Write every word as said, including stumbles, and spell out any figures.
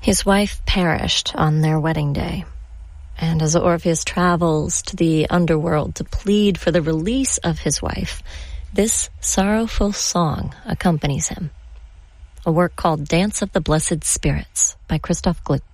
His wife perished on their wedding day, and as Orpheus travels to the underworld to plead for the release of his wife, this sorrowful song accompanies him. A work called Dance of the Blessed Spirits by Christoph Gluck.